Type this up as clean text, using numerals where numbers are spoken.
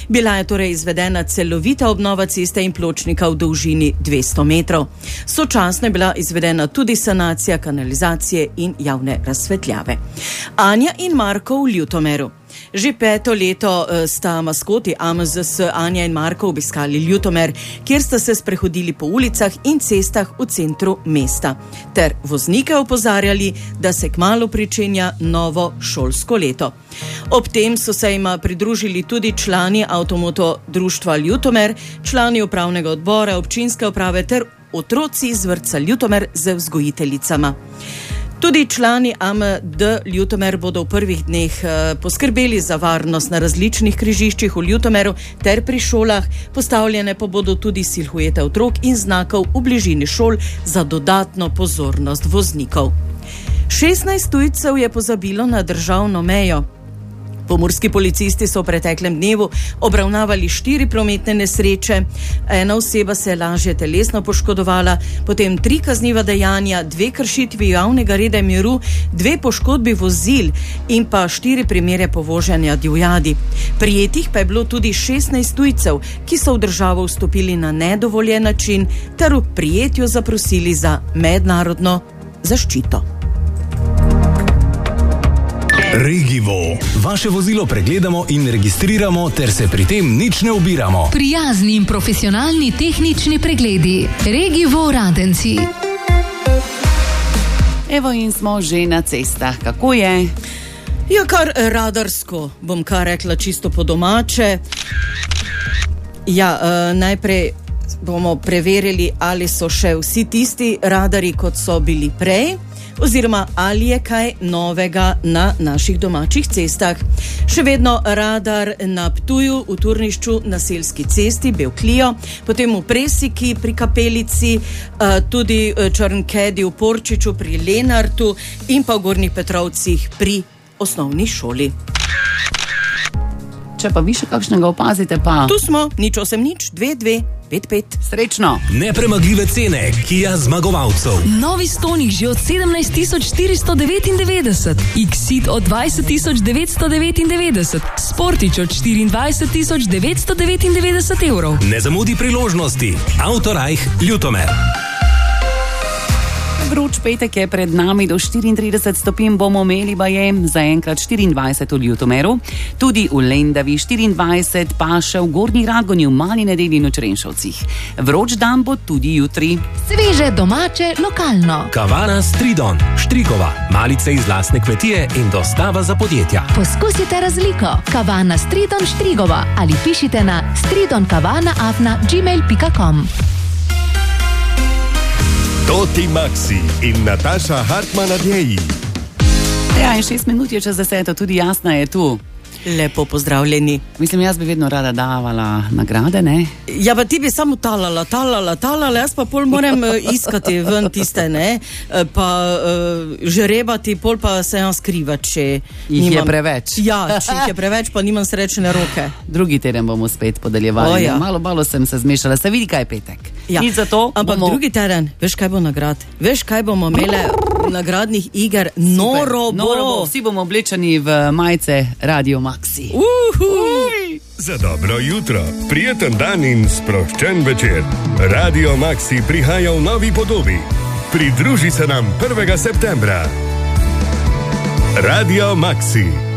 Bila je torej izvedena celovita obnova ceste in pločnika v dolžini 200 metrov. Sočasno je bila izvedena tudi sanacija kanalizacije in javne razsvetljave. Anja in Marko v Ljutomeru. Že 5. leto sta maskoti AMZS Anja in Marko obiskali Ljutomer, kjer sta se sprehodili po ulicah in cestah v centru mesta, ter voznike opozarjali, da se kmalu pričenja novo šolsko leto. Ob tem so se jima pridružili tudi člani Avtomoto društva Ljutomer, člani upravnega odbora, občinske uprave ter otroci iz vrtca Ljutomer z vzgojiteljicama. Tudi člani AMD Ljutomer bodo v prvih dneh poskrbeli za varnost na različnih križiščih v Ljutomeru ter pri šolah, postavljene pa bodo tudi silhuete otrok in znakov v bližini šol za dodatno pozornost voznikov. 16 tujcev je pozabilo na državno mejo. Pomurski policisti so v preteklem dnevu obravnavali 4 prometne nesreče, ena oseba se je lažje telesno poškodovala, potem 3 kazniva dejanja, 2 kršitvi javnega reda in miru, 2 poškodbi vozil in pa 4 primere povoženja divjadi. Prijetih pa je bilo tudi 16 tujcev, ki so v državo vstopili na nedovoljen način ter v prijetju zaprosili za mednarodno zaščito. Regivo. Vaše vozilo pregledamo in registriramo, ter se pri tem nič ne ubiramo. Prijazni in profesionalni tehnični pregledi. Regivo Radenci. Evo in smo že na cestah. Kako je? Ja, kar radarsko, bom kar rekla čisto po domače. Ja, najprej bomo preverili, ali so še vsi tisti radari, kot so bili prej, oziroma ali je kaj novega na naših domačih cestah. Še vedno radar na Ptuju, v Turnišču, na Selski cesti, Bevklio, potem v Presiki pri Kapelici, tudi Črnkedi v Porčiču pri Lenartu in pa v Gornjih Petrovcih pri osnovni šoli. Če pa vi še kakšnega opazite, pa... Tu smo, 080 22 55. Srečno! Nepremagljive cene Kia zmagovalcev. Novi Stonic že od 17.499, Exit od 20.999, Sportič od 24.999 evrov. Ne zamudi priložnosti. Autorajh Ljutomer. Vroč petek je pred nami, do 34 stopinj bomo imeli baje, zaenkrat 24 v Ljutomeru, tudi v Lendavi 24, pa še v Gornji Radgonji, v Mali Nedelji in v Črenšovcih. Vroč dan bo tudi jutri. Sveže, domače, lokalno. Kavana Stridon, Štrigova, malice iz lastne kmetije in dostava za podjetja. Poskusite razliko. Kavana Stridon Štrigova ali pišite na stridonkavana@gmail.com. Toti Maxi in Nataša Hartman na njej. Ja, in 6 minut je čez 10, tudi Jasna je tu. Lepo pozdravljeni. Mislim, jaz bi vedno rada davala nagrade, ne? Ja, pa ti bi samo talala, jaz pa pol moram iskati ven tiste, ne? Pa žrebati, pol pa se jaz skrivati, če jih je preveč. Ja, če jih je preveč, pa nimam srečne roke. Drugi teden bomo spet podeljevali. Ja. Malo sem se zmešala, se vidi, kaj je petek. Ja. Nič za to. Ampak drugi teden, veš, kaj bo nagrad? Veš, kaj bomo imele nagradnih iger? Noro bo. Vsi bomo oblečeni v majice Radio Maxi. Za dobro jutro, prijeten dan in sproščen večer. Radio Maxi prihaja v novi podobi. Pridruži se nam 1. septembra. Radio Maxi.